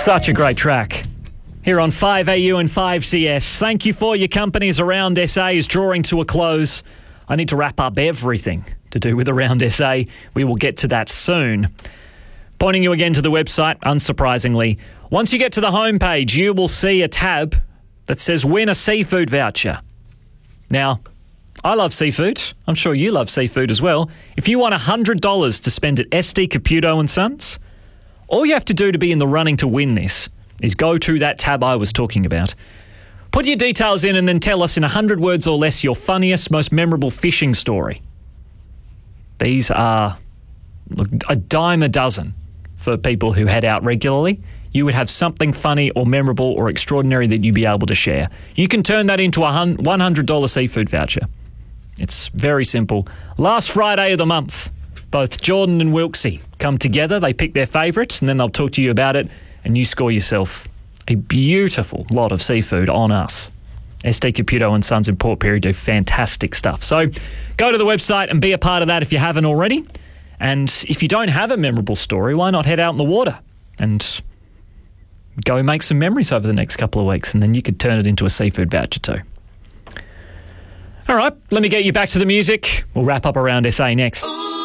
Such a great track. Here on 5AU and 5CS. Thank you for your companies. Around SA is drawing to a close. I need to wrap up everything to do with Around SA. We will get to that soon. Pointing you again to the website, unsurprisingly. Once you get to the homepage, you will see a tab that says win a seafood voucher. Now, I love seafood. I'm sure you love seafood as well. If you want $100 to spend at SD Caputo and Sons, all you have to do to be in the running to win this is go to that tab I was talking about. Put your details in and then tell us in 100 words or less your funniest, most memorable fishing story. These are a dime a dozen for people who head out regularly. You would have something funny or memorable or extraordinary that you'd be able to share. You can turn that into a $100 seafood voucher. It's very simple. Last Friday of the month, both Jordan and Wilksy come together. They pick their favourites and then they'll talk to you about it and you score yourself a beautiful lot of seafood on us. SD Caputo and Sons in Port Pirie do fantastic stuff. So go to the website and be a part of that if you haven't already. And if you don't have a memorable story, why not head out in the water and go make some memories over the next couple of weeks and then you could turn it into a seafood voucher too. All right, let me get you back to the music. We'll wrap up Around SA next.